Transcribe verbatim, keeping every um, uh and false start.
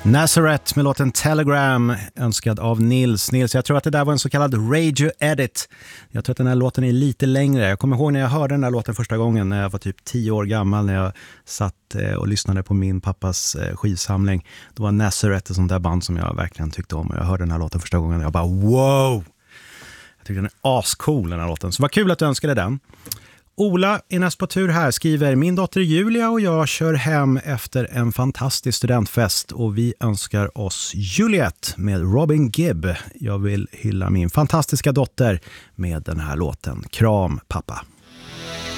Nazareth med låten Telegram, önskad av Nils. Nils, jag tror att det där var en så kallad radio edit. Jag tror att den här låten är lite längre. Jag kommer ihåg när jag hörde den här låten första gången när jag var typ tio år gammal, när jag satt och lyssnade på min pappas skivsamling. Då var Nazareth ett sånt där band som jag verkligen tyckte om. Och jag hörde den här låten första gången och jag bara wow! Jag tycker den är ascool, den här låten. Så vad kul att du önskade den. Ola i näst på tur här skriver: min dotter Julia och jag kör hem efter en fantastisk studentfest och vi önskar oss Juliet med Robin Gibb. Jag vill hylla min fantastiska dotter med den här låten. Kram pappa.